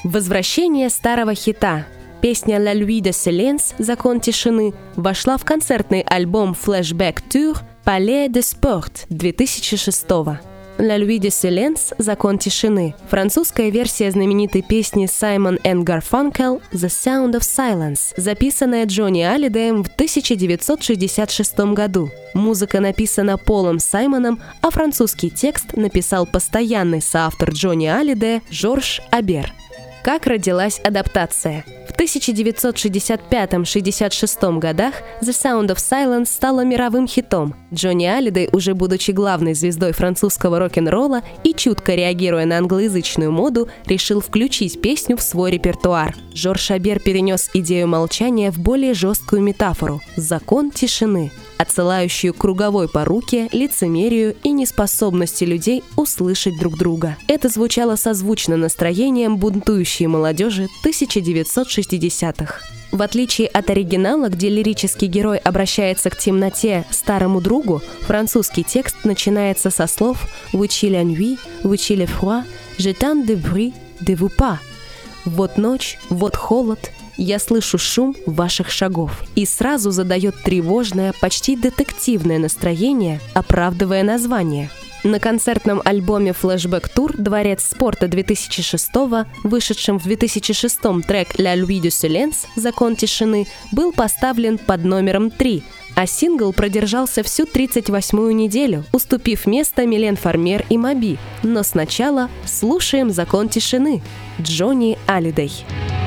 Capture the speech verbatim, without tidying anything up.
Возвращение старого хита. Песня «La Nuit de Silence» «Закон тишины» вошла в концертный альбом Flashback Tour Palais de Sport две тысячи шестого. «La Nuit de Silence» «Закон тишины» — французская версия знаменитой песни Simon and Garfunkel «The Sound of Silence», записанная Джонни Алидеем в тысяча девятьсот шестьдесят шестом году. Музыка написана Полом Саймоном, а французский текст написал постоянный соавтор Джонни Алидея Жорж Абер. Как родилась адаптация? В тысяча девятьсот шестьдесят пятом — шестьдесят шестом годах «The Sound of Silence» стала мировым хитом. Джонни Алидей, уже будучи главной звездой французского рок-н-ролла и чутко реагируя на англоязычную моду, решил включить песню в свой репертуар. Жорж Абер перенес идею молчания в более жесткую метафору – закон тишины, отсылающую к круговой поруке, лицемерию и неспособности людей услышать друг друга. Это звучало созвучно настроением бунтующей молодежи тысяча девятьсот шестидесятых. В отличие от оригинала, где лирический герой обращается к темноте, старому другу, французский текст начинается со слов «Vous chi la nuit, vous chi le froid, j'entends des bruits de vos pas». «Вот ночь, вот холод, я слышу шум ваших шагов», и сразу задает тревожное, почти детективное настроение, оправдывая название. На концертном альбоме Flashback Tour «Дворец спорта» две тысячи шестого, вышедшем в две тысячи шестом трек «La Nuit de Silence» «Закон тишины» был поставлен под номером три, а сингл продержался всю тридцать восьмую неделю, уступив место Милен Фармер и Моби. Но сначала слушаем «Закон тишины» Джонни Алидей.